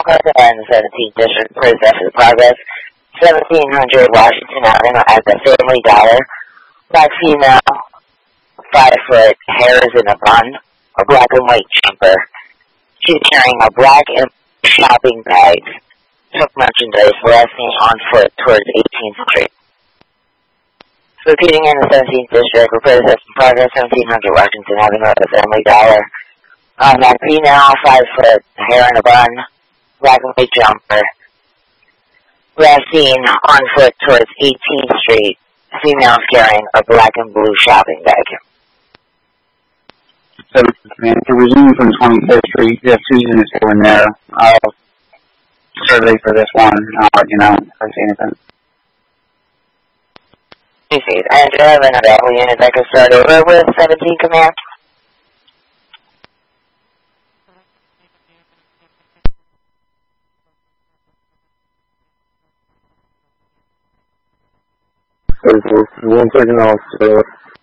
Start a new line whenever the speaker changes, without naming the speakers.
in the 17th District, Process of Progress, 1700 Washington Avenue at the Family Dollar. Black female, 5 foot, hair is in a bun, a black and white jumper. She's carrying a black and shopping bag. Took merchandise, last seen on foot towards 18th Street. Repeating in the 17th District, Process of Progress, 1700 Washington Avenue at the Family Dollar. Black female, 5 foot, hair in a bun, black and white jumper. Last seen on foot towards 18th Street. Female carrying a black and blue shopping bag.
So, to resume from 25th Street, if Susan is still in there, I'll survey for this one. I'll let you know if I see anything.
You see, and do you have another unit that can start over with 17 Command?
One second, I'll